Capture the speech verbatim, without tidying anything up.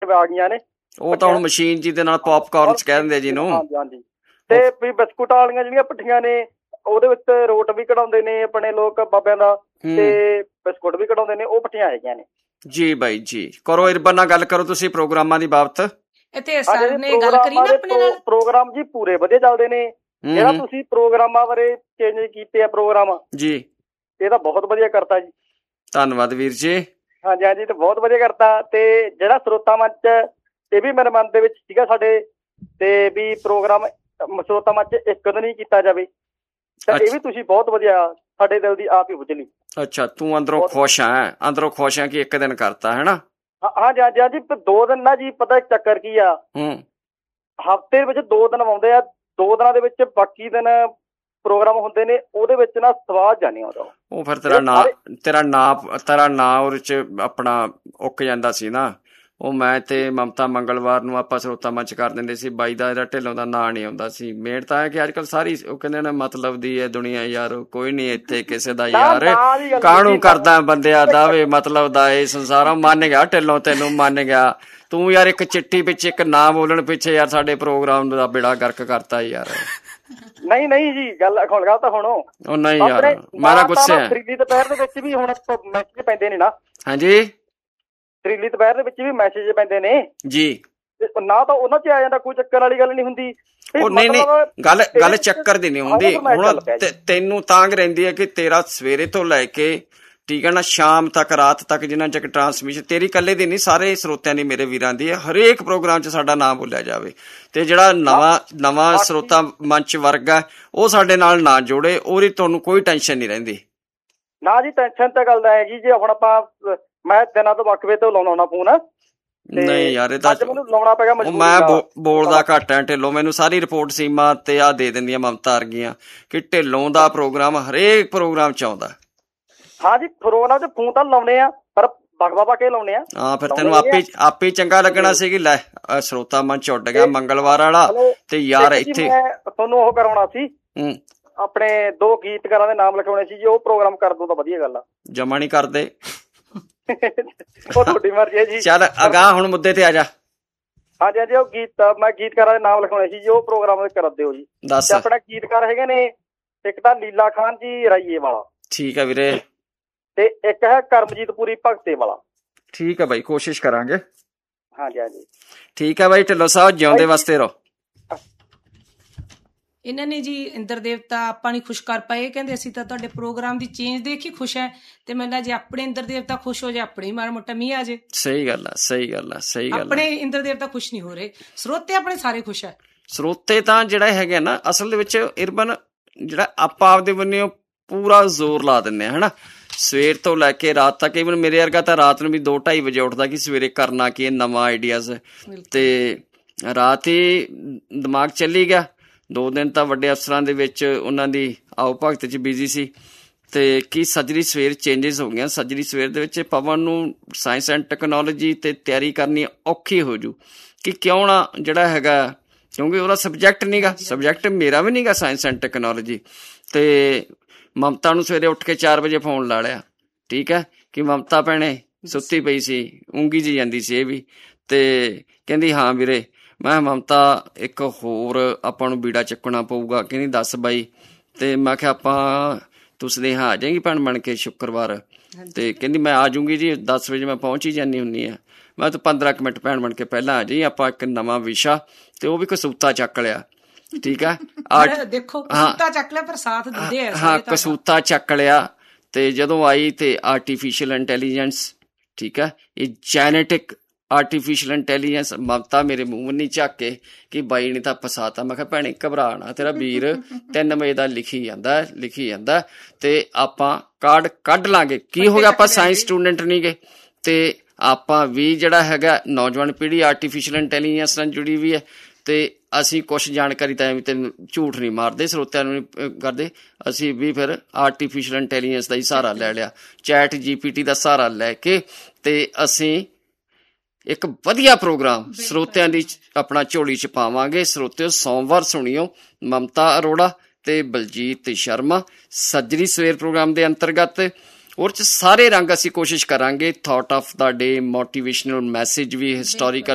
ਆ ਗਈਆਂ ਨੇ। ਉਹ ਤਾਂ ਹੁਣ ਮਸ਼ੀਨ ਜਿਹਦੇ ਨਾਲ ਪੌਪਕਾਰਨ ਚ ਕਹਿ ਦਿੰਦੇ ਜਿਹਨੂੰ। ਹਾਂਜੀ ਹਾਂਜੀ। ਤੇ ਵੀ ਬਿਸਕੁਟ ਵਾਲੀਆਂ ਜਿਹੜੀਆਂ ਭੱਠੀਆਂ ਨੇ ਉਹਦੇ ਵਿੱਚ ਰੋਟ ਵੀ ਕਢਾਉਂਦੇ ਨੇ ਆਪਣੇ ਲੋਕ ਬਾਬਿਆਂ ਦਾ, ਤੇ ਬਿਸਕੁਟ ਵੀ ਕਢਾਉਂਦੇ ਨੇ, ਉਹ ਭੱਠੀਆਂ ਹੈਗੀਆਂ ਨੇ ਜੀ ਬਾਈ ਜੀ। ਕਰੋ ਇਰਬਨ ਨਾਲ ਗੱਲ ਕਰੋ ਤੁਸੀਂ ਪ੍ਰੋਗਰਾਮਾਂ ਦੀ ਬਾਬਤ। ਪ੍ਰੋਗਰਾਮ ਜੀ ਪੂਰੇ ਵਧੀਆ ਚੱਲਦੇ ਨੇ। ਜਿਹੜਾ ਤੁਸੀਂ ਪ੍ਰੋਗਰਾਮਾਂ ਬਾਰੇ ਚੇਂਜ ਕੀਤੇ ਆ ਪ੍ਰੋਗਰਾਮ ਜੀ, ਇਹ ਤਾਂ ਬਹੁਤ ਵਧੀਆ ਕਰਤਾ ਜੀ। ਧੰਨਵਾਦ ਵੀਰ ਜੀ। ਹਾਂਜੀ ਹਾਂਜੀ, ਤੇ ਬਹੁਤ ਵਧੀਆ ਕਰਤਾ। ਤੇ ਜਿਹੜਾ ਸਰੋਤਾ ਮੰਚ, ਇਹ ਵੀ ਮੇਰੇ ਮਨ ਦੇ ਵਿੱਚ ਸੀਗਾ ਸਾਡੇ, ਤੇ ਵੀ ਪ੍ਰੋਗਰਾਮ ਸਰੋਤਾ ਮੰਚ ਇੱਕ ਦਿਨ ਹੀ ਕੀਤਾ ਜਾਵੇ, ਤਾਂ ਇਹ ਵੀ ਤੁਸੀਂ ਬਹੁਤ ਵਧੀਆ ਸਾਡੇ ਦਿਲ ਦੀ ਆਪ ਹੀ ਬੁੱਝ ਲਈ। ਅੱਛਾ, ਤੂੰ ਅੰਦਰੋਂ ਖੁਸ਼ ਆ? ਅੰਦਰੋਂ ਖੁਸ਼ ਆ ਕਿ ਇੱਕ ਦਿਨ ਕਰਤਾ ਹੈ ਨਾ? ਹਾਂਜੀ ਹਾਂਜੀ ਹਾਂਜੀ। ਦੋ ਦਿਨ ਨਾ ਜੀ, ਪਤਾ ਚੱਕਰ ਕੀ ਆ, ਹਫ਼ਤੇ ਵਿੱਚ ਦੋ ਦਿਨ ਆਉਂਦੇ ਆ, ਦੋ ਦਿਨਾਂ ਦੇ ਵਿੱਚ ਬਾਕੀ ਦਿਨ ਪ੍ਰੋਗਰਾਮ ਹੁੰਦੇ ਨੇ, ਉਹਦੇ ਵਿੱਚ ਨਾ ਸਵਾਦ ਜਾ ਨਹੀਂ ਆਉਂਦਾ। ਉਹ ਫਿਰ ਤੇਰਾ ਨਾਂ ਤੇਰਾ ਨਾਂ ਤੇਰਾ ਨਾਂ ਉਹਦੇ ਚ ਆਪਣਾ ਉੱਕ ਜਾਂਦਾ ਸੀ ਨਾ। ਉਹ ਮੈਂ ਤੇ ਮਮਤਾ ਮੰਗਲਵਾਰ ਨੂੰ ਆਪਾਂ ਸਰੋਤਾ ਮੰਚ ਕਰ ਦਿੰਦੇ ਸੀ, ਬਾਈ ਦਾ ਇਹਦਾ ਢਿੱਲੋਂ ਦਾ ਨਾਂ ਨਹੀਂ ਆਉਂਦਾ ਸੀ। ਮੇਨ ਤਾਂ ਹੈ ਕਿ ਅੱਜ ਕੱਲ੍ਹ ਸਾਰੀ ਉਹ ਕਹਿੰਦੇ ਨੇ ਮਤਲਬ ਦੀ ਹੈ ਦੁਨੀਆ ਯਾਰ, ਕੋਈ ਨੀ ਇੱਥੇ ਕਿਸੇ ਦਾ ਯਾਰ, ਕਾਹਨੂੰ ਕਰਦਾ ਬੰਦਿਆਂ ਦਾ ਵੇ ਮਤਲਬ ਦਾ ਇਹ ਸੰਸਾਰ। ਮੰਨ ਗਿਆ ਢਿੱਲੋਂ, ਤੈਨੂੰ ਮੰਨ ਗਿਆ ਤੂੰ ਯਾਰ, ਇੱਕ ਚਿੱਠੀ ਪਿੱਛੇ ਇੱਕ ਨਾਂ ਬੋਲਣ ਪਿੱਛੇ ਯਾਰ ਸਾਡੇ ਪ੍ਰੋਗਰਾਮ ਦਾ ਬੇੜਾ ਗਰਕ ਕਰਤਾ ਯਾਰ। ਨਹੀਂ ਨਹੀਂ ਜੀ, ਗੱਲ ਹੁਣ ਗੱਲ ਤਾਂ ਸੁਣੋ। ਉਹ ਨਹੀਂ ਯਾਰ, ਮਾਰਾ ਗੁੱਸੇ ਆ। ਤਰੀਲੀ ਦੁਪਹਿਰ ਦੇ ਵਿੱਚ ਵੀ ਹੁਣ ਮੈਸੇਜ ਪੈਂਦੇ ਨੇ ਨਾ। ਹਾਂਜੀ, ਤਰੀਲੀ ਦੁਪਹਿਰ ਦੇ ਵਿੱਚ ਵੀ ਮੈਸੇਜ ਪੈਂਦੇ ਨੇ ਜੀ, ਨਾ ਤਾਂ ਉਹਨਾਂ ਚ ਆ ਜਾਂਦਾ, ਕੋਈ ਚੱਕਰ ਵਾਲੀ ਗੱਲ ਨਹੀਂ ਹੁੰਦੀ। ਉਹ ਨਹੀਂ ਨਹੀਂ, ਗੱਲ ਗੱਲ ਚੱਕਰ ਦੀ ਨਹੀਂ ਹੁੰਦੀ। ਹੁਣ ਤੈਨੂੰ ਤਾਂਗ ਰਹਿੰਦੀ ਹੈ ਕਿ ਤੇਰਾ ਸਵੇਰੇ ਤੋਂ ਲੈ ਕੇ ਠੀਕ ਹੈ ਨਾ ਸ਼ਾਮ ਤੱਕ, ਰਾਤ ਤੱਕ ਜਿੰਨਾ ਚੱਕ ਟਰਾਂਸਮਿਸ਼ਨ ਤੇਰੀ ਇਕੱਲੇ ਦੀ ਨਹੀਂ, ਸਾਰੇ ਸਰੋਤਿਆਂ ਦੀ, ਮੇਰੇ ਵੀਰਾਂ ਦੀ ਹੈ। ਹਰੇਕ ਪ੍ਰੋਗਰਾਮ ਚ ਸਾਡਾ ਨਾਮ ਬੋਲਿਆ ਜਾਵੇ, ਤੇ ਜਿਹੜਾ ਨਵਾਂ ਨਵਾਂ ਸਰੋਤਾ ਮੰਚ ਵਰਗ ਹੈ ਉਹ ਸਾਡੇ ਨਾਲ ਨਾ ਜੋੜੇ, ਉਹਦੀ ਤੁਹਾਨੂੰ ਕੋਈ ਟੈਨਸ਼ਨ ਨਹੀਂ ਰਹਿੰਦੀ ਨਾ ਜੀ। ਟੈਨਸ਼ਨ ਤਾਂ ਗੱਲ ਹੈਗੀ ਜੀ। ਹੁਣ ਆਪਾਂ ਮੈਂ ਦਿਨਾਂ ਤੋਂ ਵਕਵੇ ਤੋਂ ਲਾਉਣਾ ਹੁੰਦਾ ਫੋਨ। ਨਹੀਂ ਯਾਰ, ਇਹ ਤਾਂ ਲਾਉਣਾ ਪੈਗਾ। ਮੈਂ ਬੋਲਦਾ ਘੱਟ ਆ ਢਿੱਲੋਂ, ਮੈਨੂੰ ਸਾਰੀ ਰਿਪੋਰਟ ਸੀਮਾ ਤੇ ਆ ਦੇ ਦਿੰਦੀਆਂ ਮਮਤਾ ਵਰਗੀਆਂ ਕਿ ਢਿੱਲੋਂ ਦਾ ਪ੍ਰੋਗਰਾਮ ਹਰੇਕ ਪ੍ਰੋਗਰਾਮ ਚ ਆਉਂਦਾ। ਹਾਂ ਜੀ, ਪ੍ਰੋਗਰਾਮ ਚ ਫੋਨ ਤਾਂ ਲਾਉਣੇ ਆ, ਪਰ ਬਗਵਾ ਪਾ ਕੇ ਲਾਉਣੇ ਆ। ਹਾਂ, ਫਿਰ ਤੈਨੂੰ ਆਪੇ ਆਪੇ ਚੰਗਾ ਲੱਗਣਾ ਸੀ ਕਿ ਲੈ ਸਰੋਤਾ ਮੰਚ ਉੱਡ ਗਿਆ ਮੰਗਲਵਾਰ ਵਾਲਾ, ਤੇ ਯਾਰ ਇੱਥੇ ਤੁਹਾਨੂੰ ਉਹ ਕਰਾਉਣਾ ਸੀ, ਆਪਣੇ ਦੋ ਗੀਤਕਾਰਾਂ ਦੇ ਨਾਮ ਲਿਖਾਉਣੇ ਸੀ ਜੀ। ਉਹ ਪ੍ਰੋਗਰਾਮ ਕਰ ਦੋ ਤਾਂ ਵਧੀਆ ਗੱਲ ਆ। ਜਮਾ ਨੀ ਕਰਦੇ, ਉਹ ਤੁਹਾਡੀ ਮਰਜ਼ੀ ਹੈ ਜੀ। ਚੱਲ ਅਗਾਂਹ ਹੁਣ ਮੁੱਦੇ ਤੇ ਆ ਜਾ। ਹਾਂਜੀ ਹਾਂਜੀ, ਉਹ ਗੀਤ ਮੈਂ ਗੀਤਕਾਰਾਂ ਦੇ ਨਾਮ ਲਿਖਾਉਣੇ ਸੀ ਜੀ, ਉਹ ਪ੍ਰੋਗਰਾਮ ਕਰ ਦਿਓ ਜੀ। ਦੱਸ। ਆਪਣਾ ਗੀਤਕਾਰ ਹੈਗੇ ਨੇ, ਇੱਕ ਤਾਂ ਲੀਲਾ ਖਾਨ ਜੀ ਰਾਈਏ ਵਾਲਾ। ਠੀਕ ਹੈ ਵੀਰੇ। ਤੇ ਇੱਕ ਹੈ ਕਰਮਜੀਤ ਪੁਰੀ ਭਗਤੇ ਵਾਲਾ। ਠੀਕ ਹੈ ਬਾਈ, ਕੋਸ਼ਿਸ਼ ਕਰਾਂਗੇ। ਹਾਂਜੀ ਹਾਂਜੀ, ਠੀਕ ਹੈ ਬਾਈ। ਢਿੱਲੋਂ ਸਾਹਿਬ ਜਿਉਂਦੇ ਵਾਸਤੇ ਰਹੋ। ਇਹਨਾਂ ਨੇ ਜੀ ਇੰਦਰ ਦੇਵਤਾ ਆਪਾਂ ਨਹੀਂ ਖੁਸ਼ ਕਰ ਪਾਏ, ਕਹਿੰਦੇ ਅਸੀਂ ਤਾਂ ਤੁਹਾਡੇ ਪ੍ਰੋਗਰਾਮ ਦੀ ਚੇਂਜ ਦੇਖ ਹੀ ਖੁਸ਼ ਹੈ। ਤੇ ਮੈਨੂੰ ਜੇ ਆਪਣੇ ਇੰਦਰ ਦੇਵਤਾ ਖੁਸ਼ ਹੋ ਜਾਏ, ਆਪਣੇ ਮਾੜਾ ਮੋਟਾ ਮੀਂਹ ਆ ਜੇ। ਸਹੀ ਗੱਲ ਆ, ਸਹੀ ਗੱਲ ਆ, ਸਹੀ ਗੱਲ। ਆਪਣੇ ਇੰਦਰ ਦੇਵਤਾ ਖੁਸ਼ ਨਹੀਂ ਹੋ ਰਹੇ, ਸਰੋਤੇ ਆਪਣੇ ਸਾਰੇ ਖੁਸ਼ ਹੈ। ਸਰੋਤੇ ਤਾਂ ਜਿਹੜਾ ਹੈਗਾ ਨਾ ਅਸਲ ਦੇ ਵਿੱਚ ਇਰਬਨ, ਜਿਹੜਾ ਆਪਾਂ ਆਪਦੇ ਬੰਨਿਓ ਪੂਰਾ ਜ਼ੋਰ ਲਾ ਦਿੰਦੇ ਆ ਹਨਾ, ਸਵੇਰ ਤੋਂ ਲੈ ਕੇ ਰਾਤ ਤੱਕ। ਈਵਨ ਮੇਰੇ ਵਰਗਾ ਤਾਂ ਰਾਤ ਨੂੰ ਵੀ ਦੋ ਢਾਈ ਵਜੇ ਉੱਠਦਾ ਕਿ ਸਵੇਰੇ ਕਰਨਾ ਕੀ, ਨਵਾਂ ਆਈਡੀਆਜ਼। ਤੇ ਰਾਤ ਹੀ ਦਿਮਾਗ ਚੱਲੀ ਗਿਆ। ਦੋ ਦਿਨ ਤਾਂ ਵੱਡੇ ਅਫਸਰਾਂ ਦੇ ਵਿੱਚ ਉਹਨਾਂ ਦੀ ਆਓ ਭਗਤ 'ਚ ਬਿਜ਼ੀ ਸੀ, ਤੇ ਕੀ ਸੱਜਰੀ ਸਵੇਰ ਚੇਂਜਿਸ ਹੋ ਗਈਆਂ। ਸੱਜਰੀ ਸਵੇਰ ਦੇ ਵਿੱਚ ਪਵਨ ਨੂੰ ਸਾਇੰਸ ਐਂਡ ਟੈਕਨੋਲੋਜੀ ਤੇ ਤਿਆਰੀ ਕਰਨੀ ਔਖੀ ਹੋ ਜੂ ਕਿ ਕਿਉਂ ਨਾ ਜਿਹੜਾ ਹੈਗਾ, ਕਿਉਂਕਿ ਉਹਦਾ ਸਬਜੈਕਟ ਨੀ ਗਾ, ਸਬਜੈਕਟ ਮੇਰਾ ਵੀ ਨੀ ਗਾ ਸਾਇੰਸ ਐਂਡ ਟੈਕਨੋਲੋਜੀ। ਤੇ ਮਮਤਾ ਨੂੰ ਸਵੇਰੇ ਉੱਠ ਕੇ ਚਾਰ ਵਜੇ ਫੋਨ ਲਾ ਲਿਆ, ਠੀਕ ਹੈ, ਕਿ ਮਮਤਾ ਭੈਣੇ ਸੁੱਤੀ ਪਈ ਸੀ, ਊਂਗੀ ਜੀ ਜਾਂਦੀ ਸੀ ਇਹ ਵੀ, ਤੇ ਕਹਿੰਦੀ ਹਾਂ ਵੀਰੇ। ਮੈਂ ਮਮਤਾ ਇੱਕ ਹੋਰ ਆਪਾਂ ਨੂੰ ਬੀੜਾ ਚੱਕਣਾ ਪਊਗਾ। ਕਹਿੰਦੀ ਦੱਸ ਬਾਈ। ਤੇ ਮੈਂ ਕਿਹਾ ਆਪਾਂ ਤੂੰ ਸੁਨੇਹਾ ਆ ਜਾਏਗੀ ਭੈਣ ਬਣ ਕੇ ਸ਼ੁੱਕਰਵਾਰ? ਤੇ ਕਹਿੰਦੀ ਮੈਂ ਆ ਜਾਊਂਗੀ ਜੀ, ਦਸ ਵਜੇ ਮੈਂ ਪਹੁੰਚ ਹੀ ਜਾਂਦੀ ਹੁੰਦੀ ਆ। ਮੈਂ ਤੂੰ ਪੰਦਰਾਂ ਕੁ ਮਿੰਟ ਭੈਣ ਬਣ ਕੇ ਪਹਿਲਾਂ ਆ ਜਾਈ, ਆਪਾਂ ਇੱਕ ਨਵਾਂ ਵਿਸ਼ਾ, ਤੇ ਉਹ ਵੀ ਕਸੂਤਾ ਚੱਕ ਲਿਆ, ਠੀਕ ਹੈ। ਦੇਖੋ ਕਸੂਤਾ ਚੱਕ ਲਿਆ, ਪਰ ਸਾਥ ਦਿੰਦੇ ਆ। ਹਾਂ, ਕਸੂਤਾ ਚੱਕ ਲਿਆ। ਤੇ ਜਦੋਂ ਆਈ ਤੇ ਆਰਟੀਫਿਸ਼ੀਅਲ ਇੰਟੈਲੀਜੈਂਸ, ਠੀਕ ਹੈ, ਇਹ ਜੈਨੇਟਿਕ ਆਰਟੀਫਿਸ਼ੀਅਲ ਇੰਟੈਲੀਜੈਂਸ। ਮਮਤਾ ਮੇਰੇ ਮੂੰਹ ਨੀ ਝੱਕ ਕੇ ਕਿ ਬਾਈ ਨੇ ਤਾਂ ਫਸਾਤਾ। ਮੈਂ ਕਿਹਾ ਭੈਣੇ ਘਬਰਾ ਨਾ, ਤੇਰਾ ਵੀਰ ਤਿੰਨ ਵਜੇ ਦਾ ਲਿਖੀ ਜਾਂਦਾ ਲਿਖੀ ਜਾਂਦਾ ਤੇ ਆਪਾਂ ਕਾਰਡ ਕੱਢ ਲਾਂਗੇ। ਕੀ ਹੋ ਗਿਆ, ਆਪਾਂ ਸਾਇੰਸ ਸਟੂਡੈਂਟ ਨੀ ਗੇ, ਤੇ ਆਪਾਂ ਵੀ ਜਿਹੜਾ ਹੈਗਾ ਨੌਜਵਾਨ ਪੀੜ੍ਹੀ ਆਰਟੀਫਿਸ਼ੀਅਲ ਇੰਟੈਲੀਜੈਂਸ ਨਾਲ ਜੁੜੀ ਵੀ ਹੈ। ਤੇ ਅਸੀਂ ਕੁਛ ਜਾਣਕਾਰੀ ਤਾਂ ਐਵੇਂ ਤੈਨੂੰ ਝੂਠ ਨਹੀਂ ਮਾਰਦੇ, ਸਰੋਤਿਆਂ ਨੂੰ ਨਹੀਂ ਕਰਦੇ। ਅਸੀਂ ਵੀ ਫਿਰ ਆਰਟੀਫਿਸ਼ੀਅਲ ਇੰਟੈਲੀਜੈਂਸ ਦਾ ਹੀ ਸਹਾਰਾ ਲੈ ਲਿਆ, ਚੈਟ ਜੀ ਪੀ ਟੀ ਦਾ ਸਹਾਰਾ ਲੈ ਕੇ, ਤੇ ਅਸੀਂ ਇੱਕ ਵਧੀਆ ਪ੍ਰੋਗਰਾਮ ਸਰੋਤਿਆਂ ਦੀ ਆਪਣਾ ਝੋਲੀ ਚ ਪਾਵਾਂਗੇ। ਸਰੋਤਿਓ ਸੋਮਵਾਰ ਸੁਣਿਓ ਮਮਤਾ ਅਰੋੜਾ ਤੇ ਬਲਜੀਤ ਸ਼ਰਮਾ ਸੱਜਰੀ ਸਵੇਰ ਪ੍ਰੋਗਰਾਮ ਦੇ ਅੰਤਰਗਤ। ਉਹਦੇ ਚ ਸਾਰੇ ਰੰਗ ਅਸੀਂ ਕੋਸ਼ਿਸ਼ ਕਰਾਂਗੇ, thought of the day, motivational message we, historical